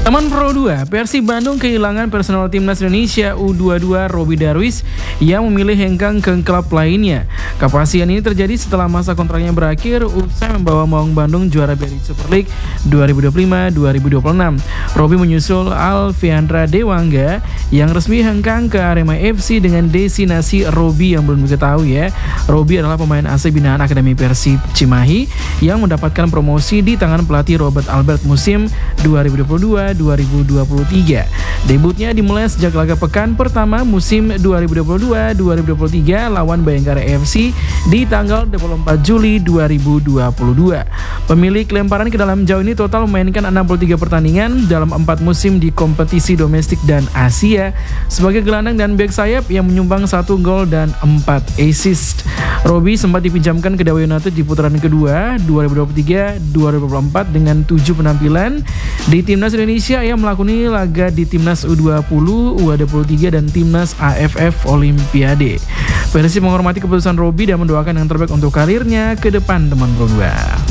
Teman Pro 2, Persib Bandung kehilangan personal timnas Indonesia U22 Robby Darwis yang memilih hengkang ke klub lainnya. Kepastian ini terjadi setelah masa kontraknya berakhir usai membawa Maung Bandung juara BRI Super League 2025-2026. Robby menyusul Alfiandra Dewangga yang resmi hengkang ke Arema FC dengan destinasi Robby yang belum diketahui ya. Robby adalah pemain AC binaan Akademi Persib Cimahi yang mendapatkan promosi di tangan pelatih Robert Albert musim 2022-2023. Debutnya dimulai sejak laga pekan pertama musim 2022-2023 lawan Bayangkara FC di tanggal 24 Juli 2022. Pemilik lemparan ke dalam jauh ini total memainkan 63 pertandingan dalam 4 musim di kompetisi domestik dan Asia sebagai gelandang dan bek sayap yang menyumbang 1 gol dan 4 assist. Robby sempat dipinjamkan ke Dewa United di putaran kedua 2023-2024 dengan 7 penampilan di timnas Indonesia yang melakoni laga di timnas U20, U23 dan timnas AFF Olimpiade. Persib menghormati keputusan Robby dan mendoakan yang terbaik untuk karirnya ke depan, teman Pro 2.